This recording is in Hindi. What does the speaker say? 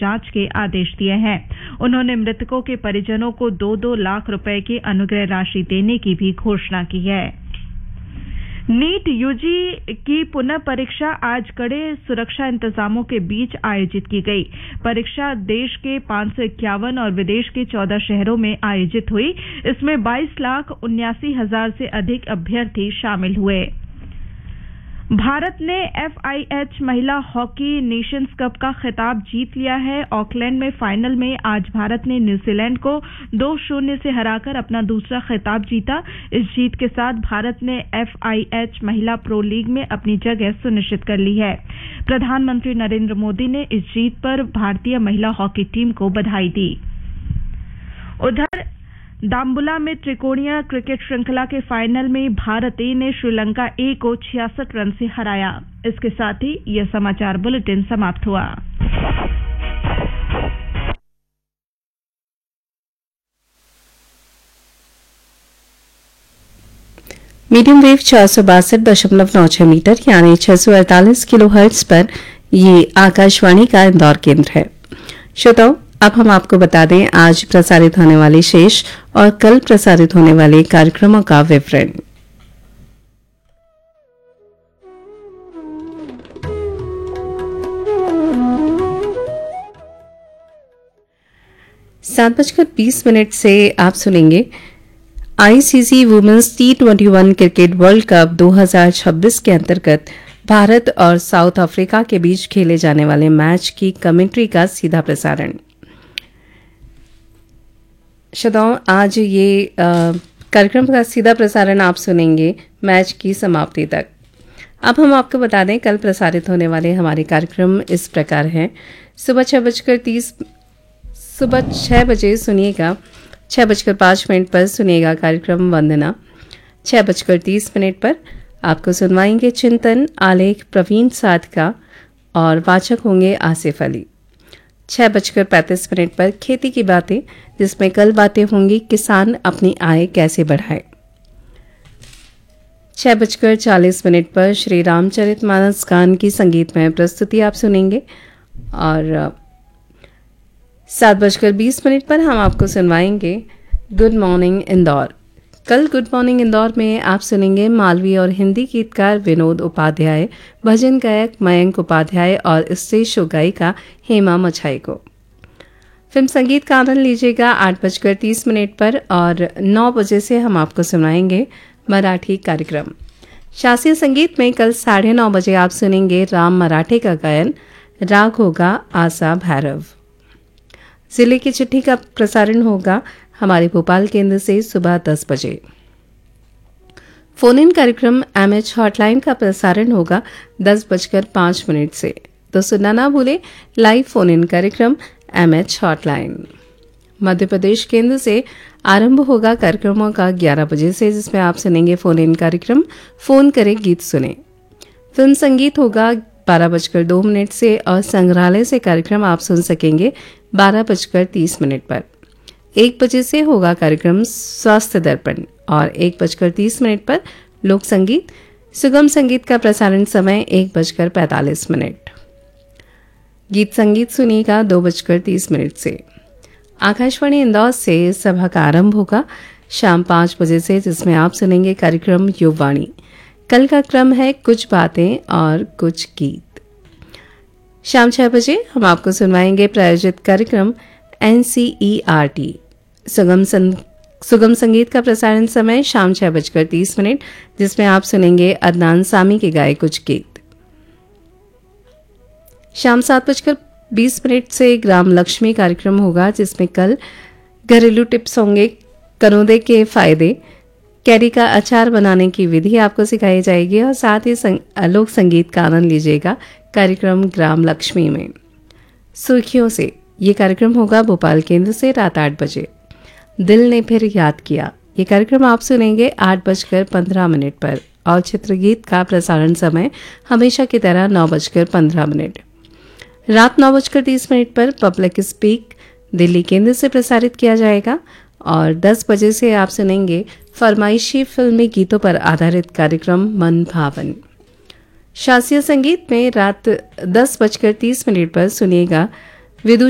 जांच के आदेश दिए हैं। उन्होंने मृतकों के परिजनों को 2-2 लाख रुपए की अनुग्रह राशि देने की भी घोषणा की है। नीट यूजी की पुनः परीक्षा आज कड़े सुरक्षा इंतजामों के बीच आयोजित की गई। परीक्षा देश के 551 और विदेश के 14 शहरों में आयोजित हुई। इसमें 22,79,000 से अधिक अभ्यर्थी शामिल हुए। भारत ने FIH महिला हॉकी नेशंस कप का खिताब जीत लिया है। ऑकलैंड में फाइनल में आज भारत ने न्यूजीलैंड को 2-0 से हराकर अपना दूसरा खिताब जीता। इस जीत के साथ भारत ने FIH महिला प्रो लीग में अपनी जगह सुनिश्चित कर ली है। प्रधानमंत्री नरेंद्र मोदी ने इस जीत पर भारतीय महिला हॉकी टीम को बधाई दी। उधर दाम्बुला में त्रिकोणीय क्रिकेट श्रृंखला के फाइनल में भारत ए ने श्रीलंका ए को 66 रन से हराया। इसके साथ ही यह समाचार बुलेटिन समाप्त हुआ। मीडियम वेव 462.96 मीटर यानी 648 किलोहर्ट्ज पर ये आकाशवाणी का इंदौर केंद्र है। श्रोताओं, अब हम आपको बता दें आज प्रसारित होने वाले शेष और कल प्रसारित होने वाले कार्यक्रमों का विवरण। सात बजकर 20 मिनट से आप सुनेंगे ICC women's T21 cricket world cup 2026 के अंतर्गत भारत और साउथ अफ्रीका के बीच खेले जाने वाले मैच की कमेंट्री का सीधा प्रसारण। श्रोताओं, आज ये कार्यक्रम का सीधा प्रसारण आप सुनेंगे मैच की समाप्ति तक। अब हम आपको बता दें कल प्रसारित होने वाले हमारे कार्यक्रम इस प्रकार हैं। सुबह 6 बजे सुनिएगा 6:05 पर सुनिएगा कार्यक्रम वंदना। 6:30 पर आपको सुनवाएंगे चिंतन आलेख प्रवीण साध का और वाचक होंगे आसिफ अली। 6:35 पर खेती की बातें, जिसमें कल बातें होंगी किसान अपनी आय कैसे बढ़ाए। 6:40 पर श्री रामचरितमानस गान की संगीतमय प्रस्तुति आप सुनेंगे और 7:20 पर हम आपको सुनवाएंगे गुड मॉर्निंग इंदौर। कल गुड मॉर्निंग इंदौर में आप सुनेंगे मालवी और हिंदी गीतकार विनोद उपाध्याय, भजन गायक मयंक उपाध्याय और स्टेज शो गायिका हेमा मछाई को। फिल्म संगीत का आनंद लीजिएगा 8:30 पर और 9 बजे से हम आपको सुनाएंगे मराठी कार्यक्रम। शास्त्रीय संगीत में कल 9:30 बजे आप सुनेंगे राम मराठे का गायन, राग होगा आशा भैरव। जिले की चिट्ठी का प्रसारण होगा हमारे भोपाल केंद्र से सुबह 10 बजे। फोन इन कार्यक्रम MH हॉटलाइन का प्रसारण होगा 10:05 से। तो सुनना ना भूले लाइव फोन इन कार्यक्रम MH हॉटलाइन। मध्य प्रदेश केंद्र से आरंभ होगा कार्यक्रमों का 11 बजे से, जिसमें आप सुनेंगे फोन इन कार्यक्रम फोन करें गीत सुने। फिल्म संगीत होगा 12:02 से और संग्रहालय से कार्यक्रम आप सुन सकेंगे 12:30 पर। 1 बजे से होगा कार्यक्रम स्वास्थ्य दर्पण और 1:30 पर लोक संगीत। सुगम संगीत का प्रसारण समय 1:45। गीत संगीत सुनिएगा 2:30 से। आकाशवाणी इंदौर से सभा का आरंभ होगा शाम 5 बजे से, जिसमें आप सुनेंगे कार्यक्रम युववाणी। कल का क्रम है कुछ बातें और कुछ गीत। शाम 6 बजे हम आपको सुनवाएंगे प्रायोजित कार्यक्रम NCERT। सुगम संगीत का प्रसारण समय शाम 6:30, जिसमें आप सुनेंगे अदनान सामी के गाए कुछ गीत। शाम 7:20 से ग्राम लक्ष्मी कार्यक्रम होगा, जिसमें कल घरेलू टिप्स होंगे, कनौदे के फायदे, कैरी का अचार बनाने की विधि आपको सिखाई जाएगी और साथ ही लोक संगीत का आनंद लीजिएगा कार्यक्रम ग्राम लक्ष्मी में। सुर्खियों से ये कार्यक्रम होगा भोपाल केंद्र से रात 8 बजे। दिल ने फिर याद किया, ये कार्यक्रम आप सुनेंगे 8:15 पर और चित्रगीत का प्रसारण समय हमेशा की तरह 9:15। रात 9:30 पर पब्लिक स्पीक दिल्ली केंद्र से प्रसारित किया जाएगा और 10 बजे से आप सुनेंगे फरमाइशी फिल्मी गीतों पर आधारित कार्यक्रम मन भावन। शास्त्रीय संगीत में रात 10:30 पर सुनिएगा